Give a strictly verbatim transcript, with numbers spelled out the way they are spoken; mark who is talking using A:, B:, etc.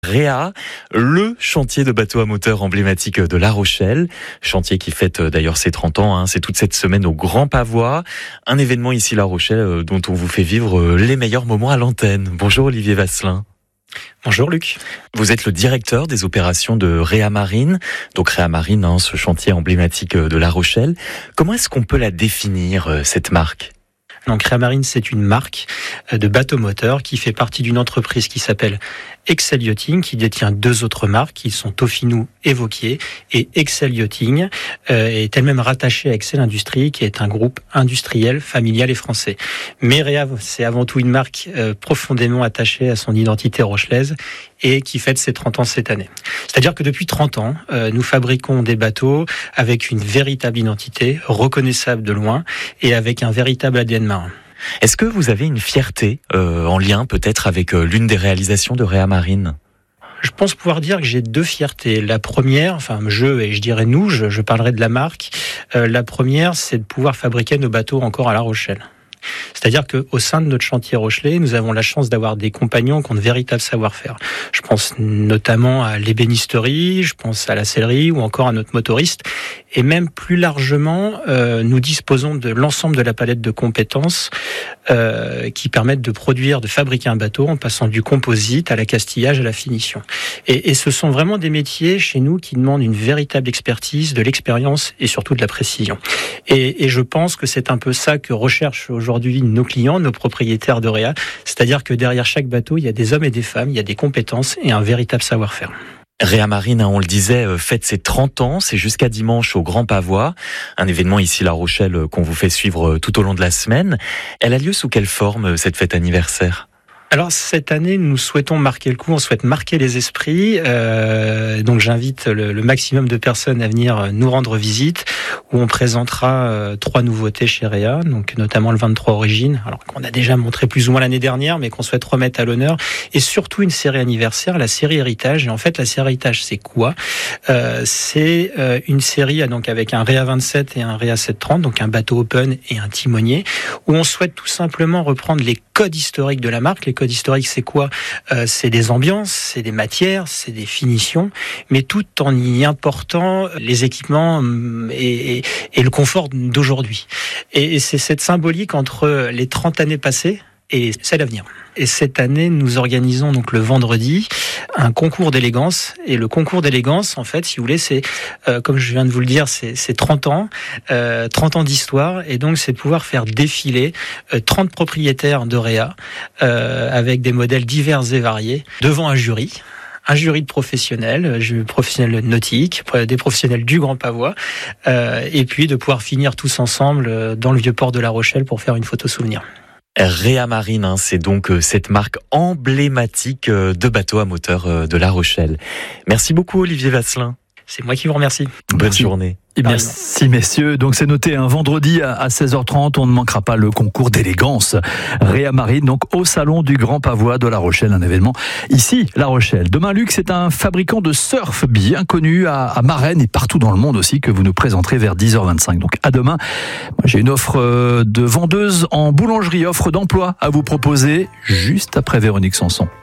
A: Réa, le chantier de bateaux à moteur emblématique de La Rochelle. Chantier qui fête d'ailleurs ses trente ans, hein. C'est toute cette semaine au Grand Pavois. Un événement ici La Rochelle dont on vous fait vivre les meilleurs moments à l'antenne. Bonjour Olivier Vasselin.
B: Bonjour Luc.
A: Vous êtes le directeur des opérations de Réa Marine. Donc Réa Marine, hein, ce chantier emblématique de La Rochelle. Comment est-ce qu'on peut la définir, cette marque ?
B: Donc Réa Marine, c'est une marque de bateaux moteurs qui fait partie d'une entreprise qui s'appelle Excel Yachting, qui détient deux autres marques qui sont Toffinou et Vauquier. Et Excel Yachting euh, est elle-même rattachée à Excel Industries, qui est un groupe industriel, familial et français. Mais Réa, c'est avant tout une marque euh, profondément attachée à son identité rochelaise et qui fête ses trente ans cette année. C'est-à-dire que depuis trente ans, euh, nous fabriquons des bateaux avec une véritable identité, reconnaissable de loin, et avec un véritable A D N marin.
A: Est-ce que vous avez une fierté euh, en lien peut-être avec euh, l'une des réalisations de Réa Marine ?
B: Je pense pouvoir dire que j'ai deux fiertés. La première, enfin je et je dirais nous, je, je parlerai de la marque. Euh, la première, c'est de pouvoir fabriquer nos bateaux encore à La Rochelle. C'est-à-dire qu'au sein de notre chantier rochelais, nous avons la chance d'avoir des compagnons qui ont de véritables savoir-faire. Je pense notamment à l'ébénisterie, je pense à la sellerie ou encore à notre motoriste. Et même plus largement, euh, nous disposons de l'ensemble de la palette de compétences euh, qui permettent de produire, de fabriquer un bateau en passant du composite à l'accastillage, à la finition. Et, et ce sont vraiment des métiers chez nous qui demandent une véritable expertise, de l'expérience et surtout de la précision. Et, et je pense que c'est un peu ça que recherchent aujourd'hui Aujourd'hui, nos clients, nos propriétaires de Réa, c'est-à-dire que derrière chaque bateau, il y a des hommes et des femmes, il y a des compétences et un véritable savoir-faire.
A: Réa Marine, on le disait, fête ses trente ans, c'est jusqu'à dimanche au Grand Pavois, un événement ici La Rochelle qu'on vous fait suivre tout au long de la semaine. Elle a lieu sous quelle forme, cette fête anniversaire ?
B: Alors cette année, nous souhaitons marquer le coup, on souhaite marquer les esprits. Euh, donc j'invite le, le maximum de personnes à venir nous rendre visite, où on présentera euh, trois nouveautés chez Réa, donc notamment le vingt-trois Origines, alors qu'on a déjà montré plus ou moins l'année dernière, mais qu'on souhaite remettre à l'honneur, et surtout une série anniversaire, la série Héritage. Et en fait, la série Héritage, c'est quoi ? euh, C'est euh, une série donc avec un Réa vingt-sept et un Réa sept cent trente, donc un bateau open et un timonier, où on souhaite tout simplement reprendre les codes historiques de la marque. Les codes historiques, c'est quoi ? euh, C'est des ambiances, c'est des matières, c'est des finitions, mais tout en y important les équipements et, et, et le confort d'aujourd'hui. Et, et c'est cette symbolique entre les trente années passées et celle à venir. Et cette année, nous organisons donc le vendredi un concours d'élégance. Et le concours d'élégance, en fait, si vous voulez, c'est, euh, comme je viens de vous le dire, c'est, c'est trente ans, euh, trente ans d'histoire. Et donc, c'est de pouvoir faire défiler euh, trente propriétaires de Réa euh, avec des modèles divers et variés devant un jury. Un jury de professionnels, professionnels nautiques, des professionnels du Grand Pavois, euh, et puis de pouvoir finir tous ensemble dans le vieux port de La Rochelle pour faire une photo souvenir.
A: Réa Marine, hein, c'est donc cette marque emblématique de bateaux à moteur de La Rochelle. Merci beaucoup Olivier Vasselin.
B: C'est moi qui vous remercie.
A: Bonne
C: Merci.
A: journée.
C: Et merci messieurs. Donc c'est noté un vendredi à seize heures trente. On ne manquera pas le concours d'élégance. Réa Marine, donc au salon du Grand Pavois de La Rochelle, un événement ici, La Rochelle. Demain, Luc, c'est un fabricant de surf bien connu à, à Marennes et partout dans le monde aussi que vous nous présenterez vers dix heures vingt-cinq. Donc à demain. Moi, j'ai une offre de vendeuse en boulangerie, offre d'emploi à vous proposer juste après Véronique Sanson.